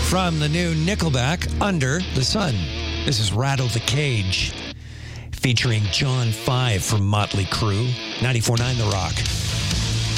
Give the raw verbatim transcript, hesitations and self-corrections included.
from the new Nickelback, Under the Sun. This is Rattle the Cage, featuring John Five from Motley Crue, ninety-four point nine The Rock.